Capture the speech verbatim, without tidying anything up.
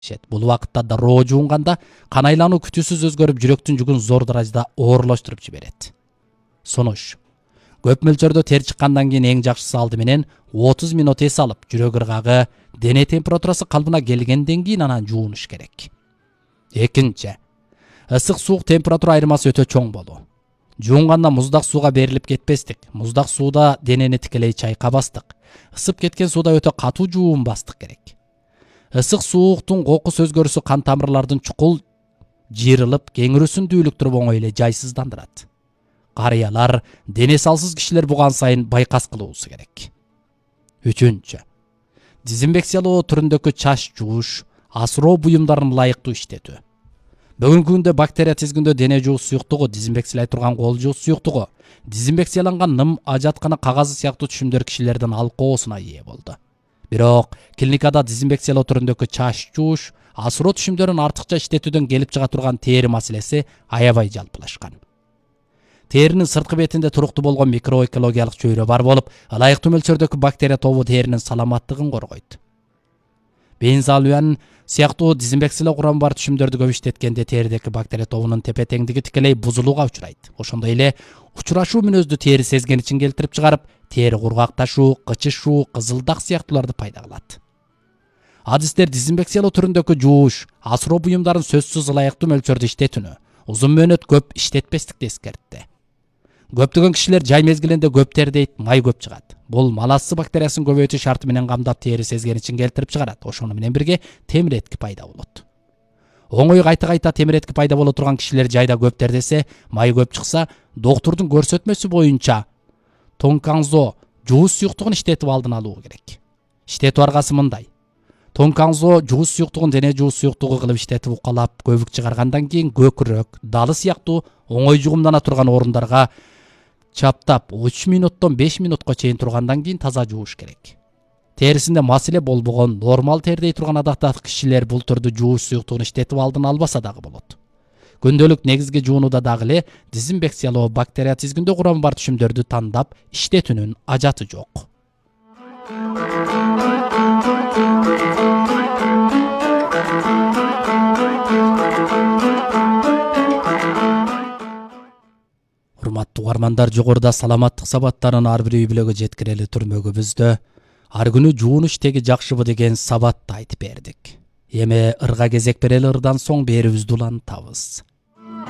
Бул убакытта дароо жуунганда кан айлануу күтүүсүз өзгөрүп, жүрөктүн жүгүн зор даражада оорлоштуруп жиберет. Сунуш: көп мөлчөрдө тер чыккандан кийин эң жакшысы алды менен отуз мүнөт эс алып, жүрөк ыргагы, дене температурасы калыбына келгенден кийин анан жуунуш керек. Экинчи: ысык суук температура айырмасы өтө чоң болуу. Жуунганда муздак сууга берилип кетпестик. Муздак сууда денени тикелей чайкабастык. Ысып кеткен сууда өтө катуу жуунбастык керек. Ысык сууктун кокус өзгөрүсү кан тамырлардын чукул жыйрылып, кеңирүүсүн дүүлүктүрүп оңой эле жайсыздандырат. Карыялар, дене салсыз кишилер буган сайын байкас кылуусу керек. Үчүнчү: дезинфекциялоо түрүндөгү чач жууш, асыроо буюмдарын ылайыктуу иштетүү. Бүгүнкү күндө бактерия тизгиндөө дене жуус суюктугу, дезинфекциялай турган кол жуус суюктугу, дезинфекцияланган ным, ажаткана кагазы сыяктуу түшүмдөр кишилердин алкоосуна ээ болду. Бирок клиникада дезинфекциялоо түрүндөгү чач жууш, асыроо түшүмдөрүн артыкча иштетүүдөн келип чыга турган тери маселеси аябай жалпылашкан. Теринин сырткы бетинде туруктуу болгон микроэкологиялык чөйрө бар болуп, ылайыктуу мөлчөрдөгү бактерия тобу теринин саламаттыгын коргойт. Бензолиан сыяктуу дезинфекциялоо курамы бар түшүмдөрдү көп иштеткенде теридеги бактерия тобунун тепе-теңдиги тикелей бузулууга учурайт. Ошондой эле учурашуу мүнөздү тери сезгеничин келтирип чыгарып, тери кургакташуу, кычышуу, кызылдак сыяктууларды пайда кылат. Адистер дезинфекциялоо түрүндөгү жууш, асыроо буюмдарын сөзсүз ылайыктуу мөлчөрдө иштетүүнү, узун мөөнөт көп иштетпестикти эскертти. Көптөгөн кишилер жай мезгилинде көп тер дейт, май көп чыгат. Бул малассы бактериясын көбөйтүү шарты менен камдап тери сезгеничин келтирип чыгарат. Ошону менен бирге темир этки пайда болот. Оңой кайта-кайта темир этки пайда боло турган кишилер жайда көп тердесе, май көп чыкса, доктурдун көрсөтмөсү боюнча тонканзо жуус суюктугун иштетип алдын алуу керек. Иштетүү аргасы мындай: тонканзо жуус суюктугун дене жуус суюктугу кылып иштетип укалап, көбүк чыгаргандан кийин көкүрөк, далы сыяктуу оңой жугумдана турган орундарга чаптап үч мүнөттөн беш мүнөткө чейин тургандан кийин таза жууш керек. Терисинде маселе болбогон, нормал тердей турган адактагы кишилер бул түрдүү жууш суюктугун иштетип алдын албаса дагы болот. Күндөлүк негизги жуунууда дагы эле дезинфекциялоо, бактерия тизгиндөө курамы бар түшүмдөрдү тандап иштетүүнүн ажаты жок. Урматтуу угармандар, жогоруда саламаттык сабаттарын ар бир үй бүлөгө жеткирели түрмөгүбүздө ар күнү жуунуш теги жакшыбы деген сабатты айтып бердик. Эми ырга кезек берели, ырдан соң берүүбүздү улантабыз.